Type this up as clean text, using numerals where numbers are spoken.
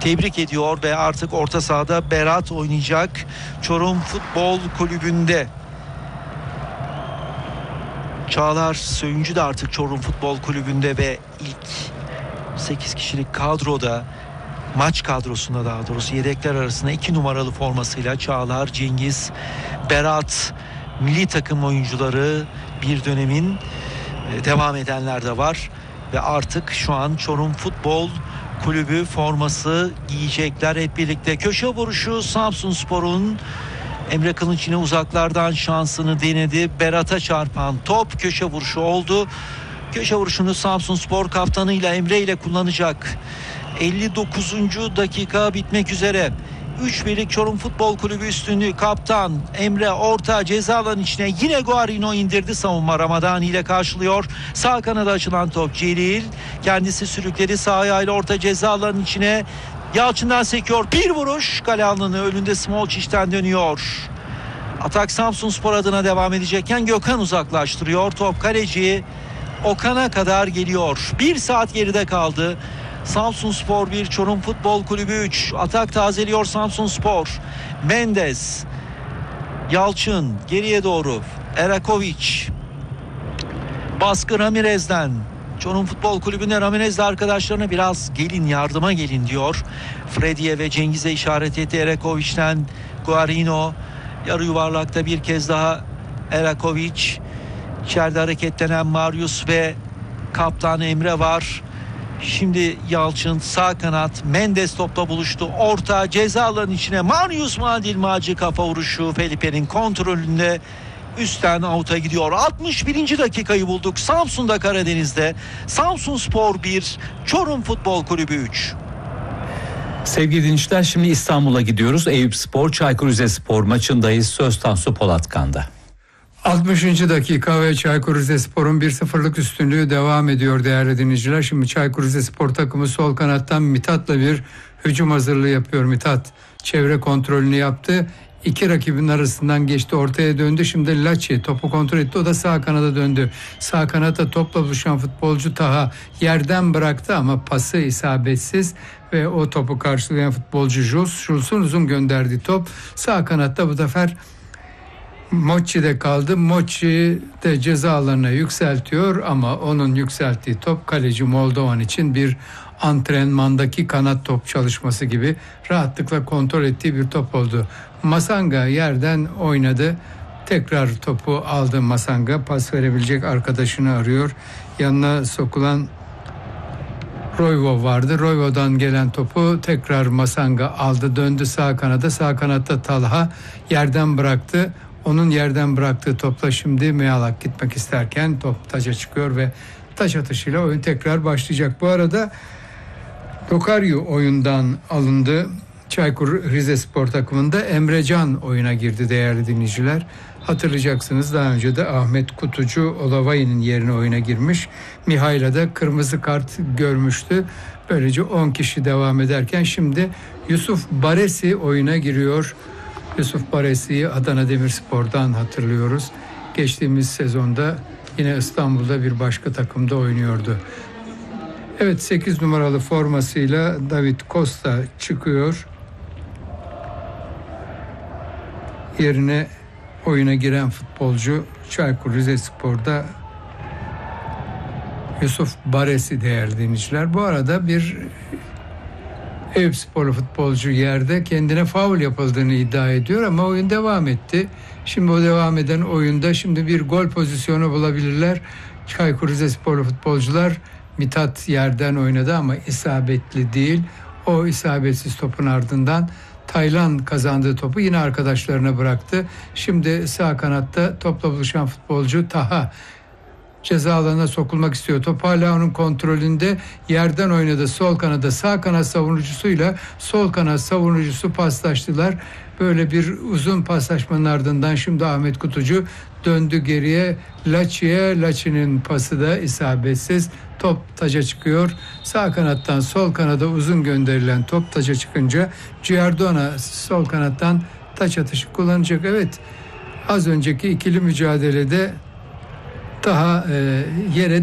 tebrik ediyor ve artık orta sahada Berat oynayacak Çorum Futbol Kulübü'nde. Çağlar Söyüncü de artık Çorum Futbol Kulübü'nde ve ilk 8 kişilik kadroda, maç kadrosunda daha doğrusu yedekler arasında 2 numaralı formasıyla Çağlar, Cengiz, Berat, milli takım oyuncuları, bir dönemin devam edenler de var ve artık şu an Çorum Futbol Kulübü forması giyecekler hep birlikte. Köşe vuruşu Samsunspor'un. Emre Kılınç yine uzaklardan şansını denedi. Berat'a çarpan top köşe vuruşu oldu. Köşe vuruşunu Samsunspor kaptanıyla Emre ile kullanacak. 59. dakika bitmek üzere. 3-1'lik Çorum Futbol Kulübü üstünlüğü. Kaptan Emre orta ceza alanının içine yine Guarino indirdi. Savunma Ramadani ile karşılıyor. Sağ kanada açılan top Celil. Kendisi sürükledi sağ ayağıyla orta ceza alanının içine. Yalçın'dan sekiyor. Bir vuruş. Kale alanı önünde Smolčić'ten dönüyor. Atak Samsunspor adına devam edecekken Gökhan uzaklaştırıyor. Top kaleci Okan'a kadar geliyor. 1 saat geride kaldı. Samsunspor 1, Çorum Futbol Kulübü 3. Atak tazeliyor Samsunspor. Mendes, Yalçın geriye doğru. Eraković. Baskı Ramirez'den. Çorum Futbol Kulübü'nde Ramirez de arkadaşlarına biraz gelin, yardıma gelin diyor. Freddy'ye ve Cengiz'e işaret etti. Eraković'ten Guarino. Yarı yuvarlakta bir kez daha Eraković. İçeride hareketlenen Marius ve kaptan Emre var. Şimdi Yalçın sağ kanat, Mendes topla buluştu. Orta ceza alanının içine Marius Madilmacı kafa vuruşu Felipe'nin kontrolünde üstten out'a gidiyor. 61. dakikayı bulduk. Samsun'da, Karadeniz'de. Samsunspor 1, Çorum Futbol Kulübü 3. Sevgili dinleyiciler, şimdi İstanbul'a gidiyoruz. Eyüpspor Çaykur Rizespor maçındayız. Söz Tansu Polatkan'da. 60. dakika ve Çaykur Rizespor'un 1-0'lık üstünlüğü devam ediyor değerli dinleyiciler. Şimdi Çaykur Rizespor takımı sol kanattan Mithat'la bir hücum hazırlığı yapıyor. Mithat çevre kontrolünü yaptı. 2 rakibin arasından geçti, ortaya döndü. Şimdi Laçi topu kontrol etti. O da sağ kanada döndü. Sağ kanata topla buluşan futbolcu Taha yerden bıraktı ama pası isabetsiz ve o topu karşılayan futbolcu Jules'un uzun gönderdiği top sağ kanatta bu sefer Mochi'de kaldı. Mochi de ceza alanına yükseltiyor ama onun yükselttiği top kaleci Moldovan için bir antrenmandaki kanat top çalışması gibi rahatlıkla kontrol ettiği bir top oldu. Masanga yerden oynadı. Tekrar topu aldı Masanga. Pas verebilecek arkadaşını arıyor. Yanına sokulan Royvo vardı. Royvo'dan gelen topu tekrar Masanga aldı. Döndü sağ kanada. Sağ kanatta Talha yerden bıraktı. Onun yerden bıraktığı topla şimdi Mealak gitmek isterken top taca çıkıyor ve taç atışıyla oyun tekrar başlayacak. Bu arada Lokaryu oyundan alındı. Çaykur Rizespor takımında Emrecan oyuna girdi değerli dinleyiciler. Hatırlayacaksınız daha önce de Ahmet Kutucu Olavay'ın yerine oyuna girmiş. Mihail'a da kırmızı kart görmüştü. Böylece 10 kişi devam ederken şimdi Yusuf Baresi oyuna giriyor. Yusuf Baresi'yi Adana Demirspor'dan hatırlıyoruz. Geçtiğimiz sezonda yine İstanbul'da bir başka takımda oynuyordu. Evet, 8 numaralı formasıyla David Costa çıkıyor. Yerine oyuna giren futbolcu Çaykur Rizespor'da Yusuf Baresi değerli dinleyiciler. Bu arada bir Eyüpsporlu futbolcu yerde kendine faul yapıldığını iddia ediyor ama oyun devam etti. Şimdi o devam eden oyunda şimdi bir gol pozisyonu bulabilirler. Çaykur Rizesporlu futbolcular Mithat yerden oynadı ama isabetli değil. O isabetsiz topun ardından Taylan kazandığı topu yine arkadaşlarına bıraktı. Şimdi sağ kanatta topla buluşan futbolcu Taha ceza alanına sokulmak istiyor. Top hala onun kontrolünde, yerden oynadı. Sol kanada sağ kanat savunucusuyla sol kanat savunucusu paslaştılar. Böyle bir uzun paslaşmanın ardından şimdi Ahmet Kutucu döndü geriye Laçi'ye. Laçi'nin pası da isabetsiz. Top taca çıkıyor. Sağ kanattan sol kanada uzun gönderilen top taca çıkınca Giardona sol kanattan taç atışı kullanacak. Evet, az önceki ikili mücadelede daha yere